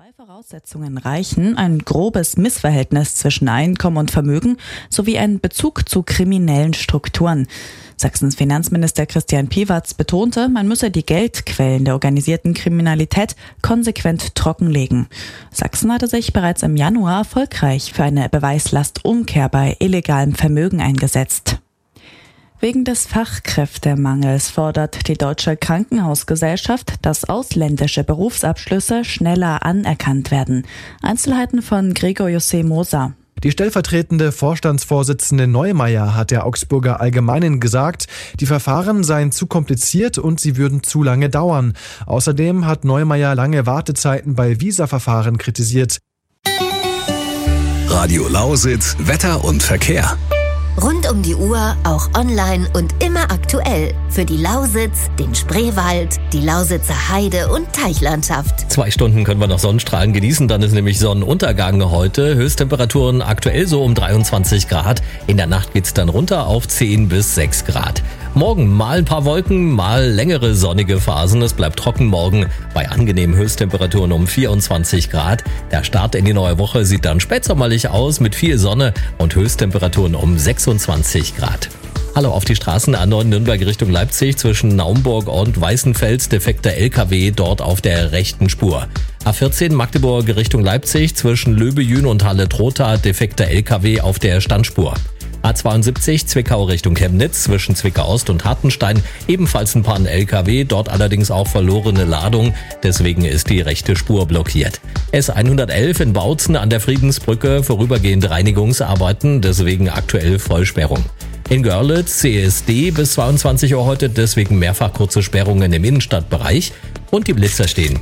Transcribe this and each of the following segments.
Zwei Voraussetzungen reichen: ein grobes Missverhältnis zwischen Einkommen und Vermögen sowie ein Bezug zu kriminellen Strukturen. Sachsens Finanzminister Christian Piewatz betonte, man müsse die Geldquellen der organisierten Kriminalität konsequent trockenlegen. Sachsen hatte sich bereits im Januar erfolgreich für eine Beweislastumkehr bei illegalem Vermögen eingesetzt. Wegen des Fachkräftemangels fordert die Deutsche Krankenhausgesellschaft, dass ausländische Berufsabschlüsse schneller anerkannt werden. Einzelheiten von Gregor José Moser. Die stellvertretende Vorstandsvorsitzende Neumeier hat der Augsburger Allgemeinen gesagt, die Verfahren seien zu kompliziert und sie würden zu lange dauern. Außerdem hat Neumeier lange Wartezeiten bei Visaverfahren kritisiert. Radio Lausitz, Wetter und Verkehr. Rund um die Uhr, auch online und immer aktuell. Für die Lausitz, den Spreewald, die Lausitzer Heide- und Teichlandschaft. 2 Stunden können wir noch Sonnenstrahlen genießen, dann ist nämlich Sonnenuntergang heute. Höchsttemperaturen aktuell so um 23 Grad. In der Nacht geht's dann runter auf 10 bis 6 Grad. Morgen mal ein paar Wolken, mal längere sonnige Phasen. Es bleibt trocken morgen bei angenehmen Höchsttemperaturen um 24 Grad. Der Start in die neue Woche sieht dann spätsommerlich aus mit viel Sonne und Höchsttemperaturen um 26 Grad. Hallo auf die Straßen A9 Nürnberg Richtung Leipzig zwischen Naumburg und Weißenfels, defekter LKW dort auf der rechten Spur. A14 Magdeburg Richtung Leipzig zwischen Löbejün und Halle-Trotha, defekter LKW auf der Standspur. A72 Zwickau Richtung Chemnitz zwischen Zwickau Ost und Hartenstein, ebenfalls ein Pannen-LKW, dort allerdings auch verlorene Ladung, deswegen ist die rechte Spur blockiert. S111 in Bautzen an der Friedensbrücke, vorübergehend Reinigungsarbeiten, deswegen aktuell Vollsperrung. In Görlitz CSD bis 22 Uhr heute, deswegen mehrfach kurze Sperrungen im Innenstadtbereich und die Blitzer stehen.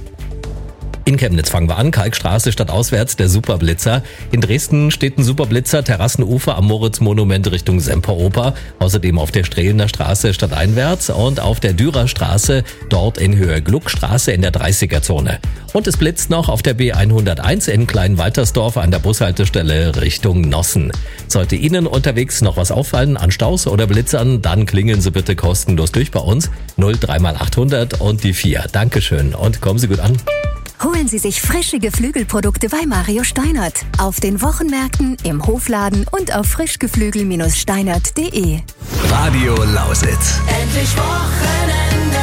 In Chemnitz fangen wir an, Kalkstraße stadtauswärts der Superblitzer. In Dresden steht ein Superblitzer, Terrassenufer am Moritz-Monument Richtung Semperoper. Außerdem auf der Strehlener Straße stadteinwärts und auf der Dürerstraße, dort in Höhe Gluckstraße in der 30er-Zone. Und es blitzt noch auf der B101 in Kleinwaltersdorf an der Bushaltestelle Richtung Nossen. Sollte Ihnen unterwegs noch was auffallen an Staus oder Blitzern, dann klingeln Sie bitte kostenlos durch bei uns. 03x800 und die 4. Dankeschön und kommen Sie gut an. Holen Sie sich frische Geflügelprodukte bei Mario Steinert. Auf den Wochenmärkten, im Hofladen und auf frischgeflügel-steinert.de. Radio Lausitz. Endlich Wochenende.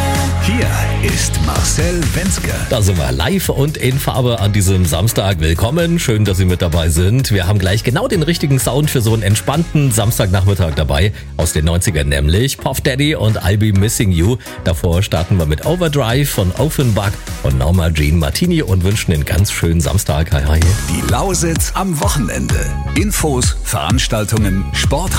Hier ist Marcel Wenzke. Da sind wir live und in Farbe an diesem Samstag. Willkommen, schön, dass Sie mit dabei sind. Wir haben gleich genau den richtigen Sound für so einen entspannten Samstagnachmittag dabei. Aus den 90ern nämlich Puff Daddy und I'll Be Missing You. Davor starten wir mit Overdrive von Offenbach und Norma Jean Martini und wünschen einen ganz schönen Samstag. Hi, hi. Die Lausitz am Wochenende. Infos, Veranstaltungen, Sport,